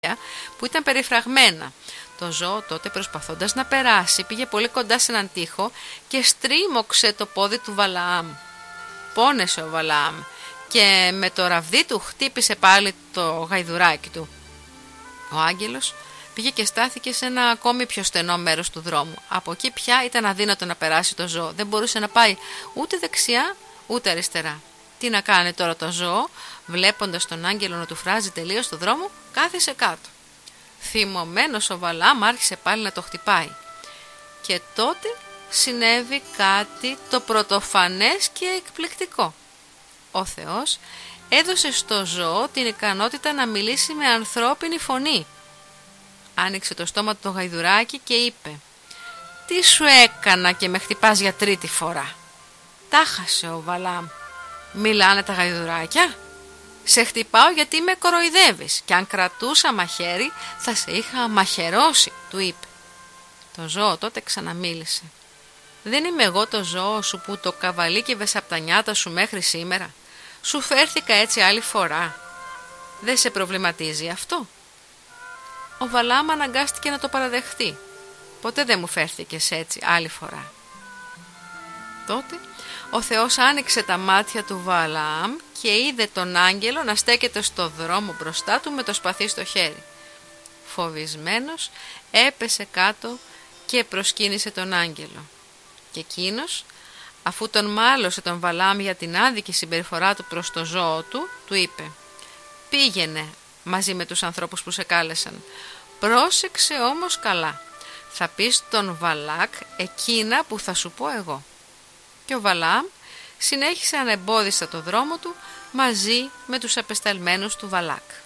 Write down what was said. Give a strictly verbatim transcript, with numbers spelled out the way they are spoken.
που ήταν περιφραγμένα. Το ζώο τότε, προσπαθώντας να περάσει, πήγε πολύ κοντά σε έναν τοίχο και στρίμωξε το πόδι του Βαλαάμ. Πόνεσε ο Βαλαάμ και με το ραβδί του χτύπησε πάλι το γαϊδουράκι του. Ο άγγελος πήγε και στάθηκε σε ένα ακόμη πιο στενό μέρος του δρόμου. Από εκεί πια ήταν αδύνατο να περάσει το ζώο. Δεν μπορούσε να πάει ούτε δεξιά ούτε αριστερά. Τι να κάνει τώρα το ζώο? Βλέποντας τον άγγελο να του φράζει τελείως το δρόμο, κάθισε κάτω. Θυμωμένος ο Βαλαάμ άρχισε πάλι να το χτυπάει. Και τότε συνέβη κάτι το πρωτοφανές και εκπληκτικό. Ο Θεός έδωσε στο ζώο την ικανότητα να μιλήσει με ανθρώπινη φωνή. Άνοιξε το στόμα του το γαϊδουράκι και είπε: «Τι σου έκανα και με χτυπάς για τρίτη φορά?» Τάχασε ο Βαλαάμ. «Μιλάνε τα γαϊδουράκια? Σε χτυπάω γιατί με κοροϊδεύεις και αν κρατούσα μαχαίρι θα σε είχα μαχαιρώσει», του είπε. Το ζώο τότε ξαναμίλησε. «Δεν είμαι εγώ το ζώο σου που το καβαλίκευες από τα νιάτα σου μέχρι σήμερα? Σου φέρθηκα έτσι άλλη φορά. Δεν σε προβληματίζει αυτό?» Ο Βαλαάμ αναγκάστηκε να το παραδεχτεί. «Ποτέ δεν μου φέρθηκες έτσι άλλη φορά». Τότε ο Θεός άνοιξε τα μάτια του Βαλαάμ και είδε τον άγγελο να στέκεται στο δρόμο μπροστά του με το σπαθί στο χέρι. Φοβισμένος έπεσε κάτω και προσκύνησε τον άγγελο. Και εκείνος, αφού τον μάλωσε τον Βαλαάμ για την άδικη συμπεριφορά του προς το ζώο του, του είπε: «Πήγαινε μαζί με τους ανθρώπους που σε κάλεσαν. Πρόσεξε όμως καλά. Θα πεις στον Βαλάκ εκείνα που θα σου πω εγώ». Και ο Βαλαάμ συνέχισε ανεμπόδιστα το δρόμο του μαζί με τους απεσταλμένους του Βαλάκ.